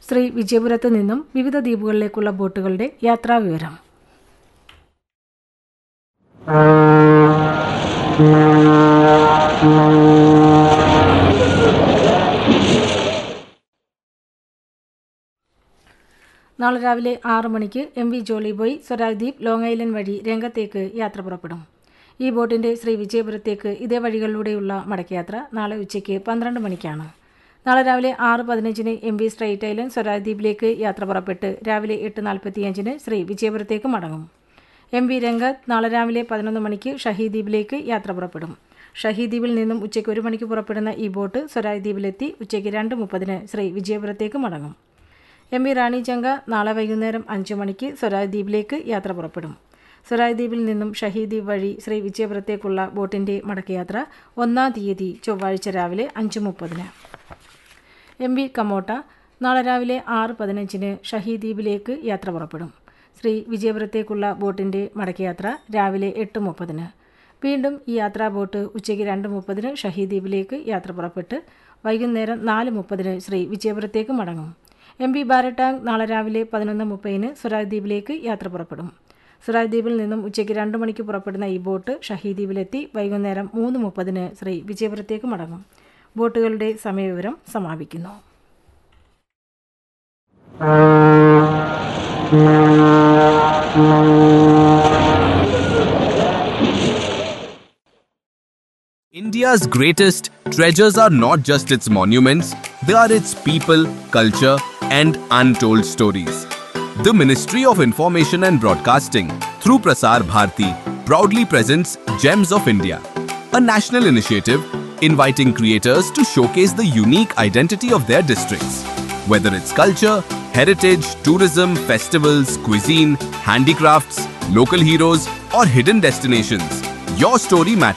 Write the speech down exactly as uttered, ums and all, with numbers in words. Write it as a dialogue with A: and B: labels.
A: ശ്രീ വിജയപുരത്ത് നിന്നും വിവിധ ദ്വീപുകളിലേക്കുള്ള ബോട്ടുകളുടെ യാത്രാവിവരം. നാളെ രാവിലെ ആറ് മണിക്ക് M V Jolly boy Swaraj ദ്വീപ് ലോങ് ഐലൻഡ് വഴി രംഗത്തേക്ക് യാത്ര പുറപ്പെടും. ഈ ബോട്ടിൻ്റെ ശ്രീ വിജയപുരത്തേക്ക് ഇതേ വഴികളിലൂടെയുള്ള മടക്കയാത്ര നാളെ ഉച്ചയ്ക്ക് പന്ത്രണ്ട് മണിക്കാണ്. നാളെ രാവിലെ ആറ് പതിനഞ്ചിന് M V straight island Swaraj ദ്വീപിലേക്ക് യാത്ര പുറപ്പെട്ട് രാവിലെ എട്ട് നാൽപ്പത്തിയഞ്ചിന് ശ്രീ വിജയപുരത്തേക്ക് മടങ്ങും. എം വി രംഗത്ത് നാളെ രാവിലെ പതിനൊന്ന് മണിക്ക് ഷഹീദ് ദ്വീപിലേക്ക് യാത്ര പുറപ്പെടും. ഷഹീദ് ദ്വീപിൽ നിന്നും ഉച്ചയ്ക്ക് ഒരു മണിക്ക് പുറപ്പെടുന്ന ഈ ബോട്ട് സ്വരാജ് ദ്വീപിലെത്തി ഉച്ചയ്ക്ക് രണ്ട് മുപ്പതിന് ശ്രീ വിജയപുരത്തേക്ക് മടങ്ങും. എം വി റാണി ചങ്ക നാളെ വൈകുന്നേരം അഞ്ച് മണിക്ക് സ്വരാജ് ദ്വീപിലേക്ക് യാത്ര പുറപ്പെടും. സ്വരാജ് ദ്വീപിൽ നിന്നും ഷഹീദ് ദ്വീപ് വഴി ശ്രീ വിജയപുരത്തേക്കുള്ള ബോട്ടിൻ്റെ മടക്കയാത്ര ഒന്നാം തീയതി ചൊവ്വാഴ്ച രാവിലെ അഞ്ച് മുപ്പതിന്. എം വി കമോട്ട നാളെ രാവിലെ ആറ് പതിനഞ്ചിന് ഷഹീദ് ദ്വീപിലേക്ക് യാത്ര പുറപ്പെടും. ശ്രീ വിജയപുരത്തേക്കുള്ള ബോട്ടിൻ്റെ മടക്കയാത്ര രാവിലെ എട്ട് മുപ്പതിന്. വീണ്ടും ഈ യാത്രാ ബോട്ട് ഉച്ചയ്ക്ക് രണ്ട് മുപ്പതിന് ഷഹീദ് ദ്വീപിലേക്ക് യാത്ര പുറപ്പെട്ട് വൈകുന്നേരം നാല് മുപ്പതിന് ശ്രീ വിജയപുരത്തേക്ക് മടങ്ങും. എം വി ബാരട്ടാങ് നാളെ രാവിലെ പതിനൊന്ന് മുപ്പതിന് സ്വരാജ് ദ്വീപിലേക്ക് യാത്ര പുറപ്പെടും. സ്വരാജ് ദ്വീപിൽ നിന്നും ഉച്ചയ്ക്ക് രണ്ട് മണിക്ക് പുറപ്പെടുന്ന ഈ ബോട്ട് ഷഹീദ് ദ്വീപിലെത്തി വൈകുന്നേരം മൂന്ന് മുപ്പതിന് ശ്രീ വിജയപുരത്തേക്ക് മടങ്ങും. ബോട്ടുകളുടെ സമയവിവരം സമാപിക്കുന്നു.
B: India's greatest treasures are not just its monuments, they are its people, culture, and untold stories. The Ministry of Information and Broadcasting, through Prasar Bharati, proudly presents Gems of India, a national initiative inviting creators to showcase the unique identity of their districts. Whether it's culture, heritage, tourism, festivals, cuisine, handicrafts, local heroes, or hidden destinations, your story matters.